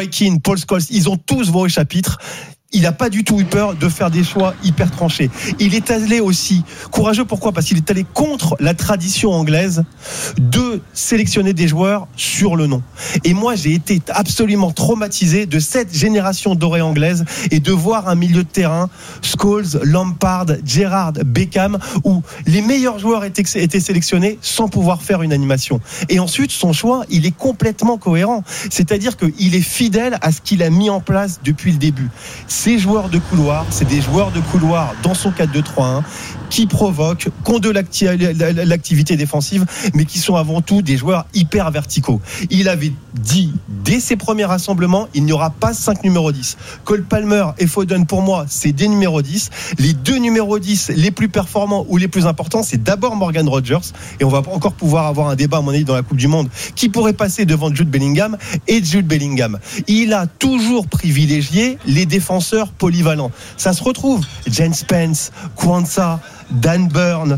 Roy Keane, Paul Scholes, ils ont tous vos chapitres. Il n'a pas du tout eu peur de faire des choix hyper tranchés. Il est allé aussi courageux. Pourquoi ? Parce qu'il est allé contre la tradition anglaise de sélectionner des joueurs sur le nom. Et moi, j'ai été absolument traumatisé de cette génération dorée anglaise et de voir un milieu de terrain, Scholes, Lampard, Gerrard, Beckham, où les meilleurs joueurs étaient sélectionnés sans pouvoir faire une animation. Et ensuite, son choix, il est complètement cohérent. C'est-à-dire qu'il est fidèle à ce qu'il a mis en place depuis le début. Ces joueurs de couloir, c'est des joueurs de couloir dans son 4-2-3-1 qui provoquent, qui ont de l'activité défensive, mais qui sont avant tout des joueurs hyper verticaux. Il avait dit dès ses premiers rassemblements, il n'y aura pas 5 numéros 10. Cole Palmer et Foden, pour moi, c'est des numéros 10. Les 2 numéros 10 les plus performants ou les plus importants, c'est d'abord Morgan Rogers, et on va encore pouvoir avoir un débat à mon avis dans la Coupe du Monde qui pourrait passer devant Jude Bellingham et Jude Bellingham. Il a toujours privilégié les défenseurs polyvalents. Ça se retrouve Jane Spence, Kwanzaa, Dan Burn,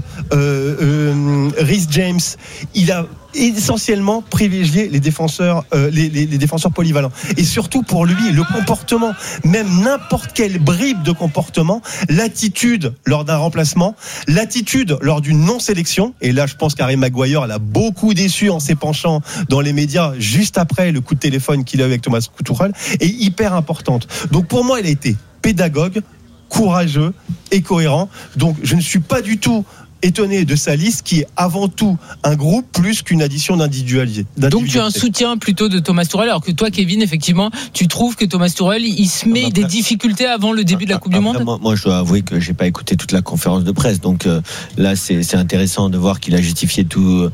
Reece James. Il a essentiellement privilégié les défenseurs polyvalents. Et surtout pour lui, le comportement, même n'importe quelle bribe de comportement, l'attitude lors d'un remplacement, l'attitude lors d'une non-sélection, et là je pense qu'Harry Maguire l'a beaucoup déçu en s'épanchant dans les médias juste après le coup de téléphone qu'il a eu avec Thomas Tuchel, est hyper importante. Donc pour moi, il a été pédagogue, courageux et cohérent. Donc je ne suis pas du tout étonné de sa liste qui est avant tout un groupe plus qu'une addition d'individualité. Donc tu as un soutien plutôt de Thomas Tuchel, alors que toi, Kevin, effectivement, tu trouves que Thomas Tuchel, il se met des difficultés avant le début de la Coupe du Monde ? Moi, je dois avouer que j'ai pas écouté toute la conférence de presse, donc là, c'est intéressant de voir qu'il a justifié tous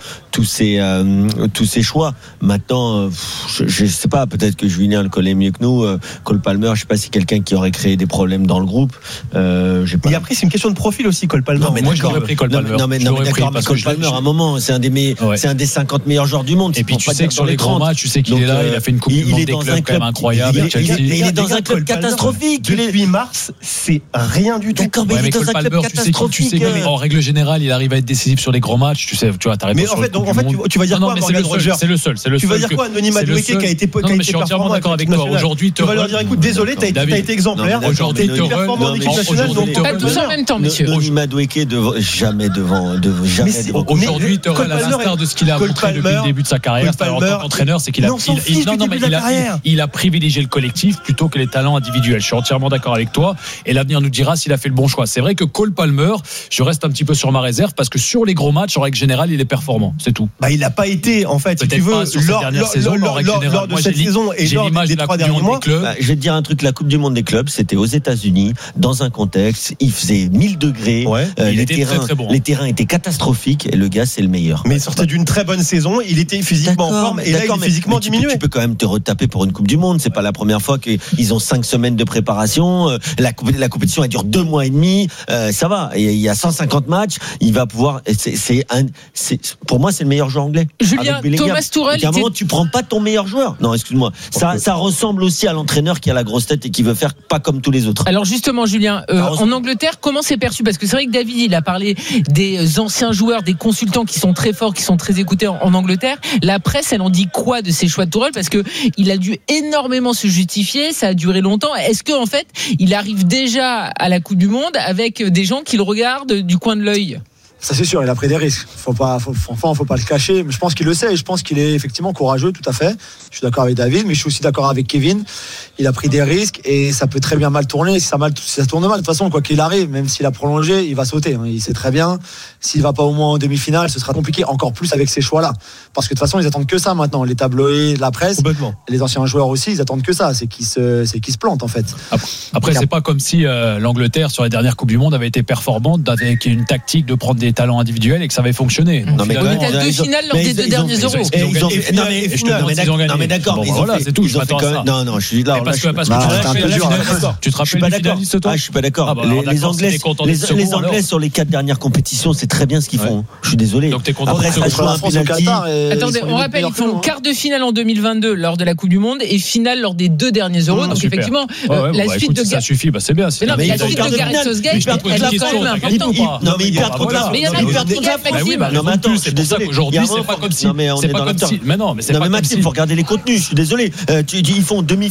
ses choix. Maintenant, je sais pas, peut-être que Julien le connaît mieux que nous. Cole Palmer, je sais pas si quelqu'un qui aurait créé des problèmes dans le groupe. Et après, c'est une question de profil aussi, Cole Palmer. Non, mais moi, j'aurais pris Cole Palmer. Non mais d'accord, mais Cole Palmer à un moment c'est un des 50 meilleurs joueurs du monde. Et puis tu sais que sur les grands matchs, tu sais qu'il est là, il a fait une Coupe du Monde des clubs quand même incroyable. Il est dans un club catastrophique. Depuis mars, c'est rien du tout. D'accord, mais il est dans un club catastrophique. Tu sais en règle générale, il arrive à être décisif sur les grands matchs. Tu vois, t'arrêtes. Mais en fait, tu vas dire quoi, Morgan Rogers ? C'est le seul. Tu vas dire quoi, Anthony Madueke qui a été performant ? Je suis entièrement d'accord avec toi. Aujourd'hui, tu vas leur dire, écoute, désolé, t'as été exemplaire. Aujourd'hui, t'as été performant en équipe nationale, donc pas tous en même temps, monsieur. Anthony Madueke jamais devant. Aujourd'hui, Terrell, à l'instar de ce qu'il a montré depuis le début de sa carrière, en tant qu'entraîneur, c'est qu'il a privilégié le collectif plutôt que les talents individuels. Je suis entièrement d'accord avec toi. Et l'avenir nous dira s'il a fait le bon choix. C'est vrai que Cole Palmer, je reste un petit peu sur ma réserve parce que sur les gros matchs, en règle générale, il est performant. C'est tout. Il n'a pas été, en fait, si tu veux, lors de cette saison et lors des 3 derniers mois. Je vais te dire un truc, la Coupe du Monde des clubs, c'était aux États-Unis, dans un contexte, il faisait 1000 degrés. Les terrains étaient catastrophiques et le gars, c'est le meilleur. Mais il sortait d'une très bonne saison, il était physiquement en forme et là, il est physiquement diminué. Tu peux quand même te retaper pour une Coupe du Monde. C'est pas la première fois qu'ils ont 5 semaines de préparation. La compétition, elle dure 2 mois et demi. Ça va. Il y a 150 matchs. Il va pouvoir. Pour moi, c'est le meilleur joueur anglais. Julien, Thomas Tuchel. À un moment, tu prends pas ton meilleur joueur. Non, excuse-moi. Ça ressemble aussi à l'entraîneur qui a la grosse tête et qui veut faire pas comme tous les autres. Alors justement, Julien, en Angleterre, comment c'est perçu ? Parce que c'est vrai que David, il a parlé des anciens joueurs, des consultants qui sont très forts, qui sont très écoutés en Angleterre. La presse, elle en dit quoi de ces choix de Tuchel ? Parce que il a dû énormément se justifier, ça a duré longtemps. Est-ce qu'en fait, il arrive déjà à la Coupe du Monde avec des gens qui le regardent du coin de l'œil ? Ça c'est sûr, il a pris des risques. Faut pas le cacher. Mais je pense qu'il le sait. Je pense qu'il est effectivement courageux, tout à fait. Je suis d'accord avec David, mais je suis aussi d'accord avec Kevin. Il a pris des risques et ça peut très bien mal tourner. Si ça tourne mal, de toute façon, quoi qu'il arrive, même s'il a prolongé, il va sauter. Il sait très bien. S'il va pas au moins en demi-finale, ce sera compliqué. Encore plus avec ces choix-là, parce que de toute façon, ils attendent que ça maintenant. Les tabloïds, la presse, les anciens joueurs aussi, ils attendent que ça. C'est qu'ils se plantent en fait. Après, c'est pas comme si l'Angleterre sur la dernière Coupe du Monde avait été performante avec une tactique de prendre des talents individuels et que ça avait fonctionné. On était à 2 finales lors des 2 derniers euros. Non mais d'accord. Voilà, c'est tout. Je m'attends à ça. Non, je suis là. Parce que tu te rappelles du finaliste, toi ? Je suis pas d'accord. Les Anglais sur les 4 dernières compétitions, c'est très bien ce qu'ils font. Je suis désolé. Donc t'es content. Après, ça joue un penalty. Attendez, on rappelle, ils font quart de finale en 2022 lors de la Coupe du Monde et finale lors des 2 derniers euros. Donc effectivement, la suite de ça suffit. C'est bien. Mais non, mais la suite de Gareth Southgate, elle est quand même importante. Non mais ils perdent contre la. Mais il y en a qui perdent contre la Maxime. Non mais attends, c'est pour ça qu'aujourd'hui c'est pas comme si. Mais non mais Maxime, faut regarder les contenus. Je suis désolé. Ils font demi